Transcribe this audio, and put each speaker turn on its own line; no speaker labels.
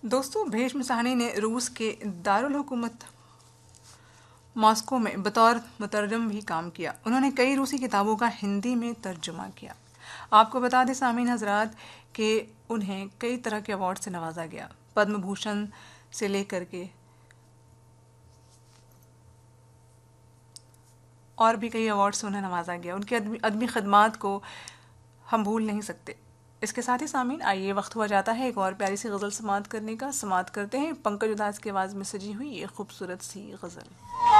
दोस्तों, भीष्म साहनी ने रूस के दारुल हुकूमत मॉस्को में बतौर मुतरजम भी काम किया। उन्होंने कई रूसी किताबों का हिंदी में तर्जुमा किया। आपको बता दें सामीन हजरात कि उन्हें कई तरह के अवार्ड से नवाजा गया। पद्म भूषण से लेकर के और भी कई अवार्ड से उन्हें नवाजा गया। उनकी अदबी खदमात को हम भूल नहीं सकते। इसके साथ ही सामीन, आइए वक्त हुआ जाता है एक और प्यारी सी गज़ल समात करने का। समात करते हैं पंकज उदास की आवाज़ में सजी हुई ये खूबसूरत सी गज़ल।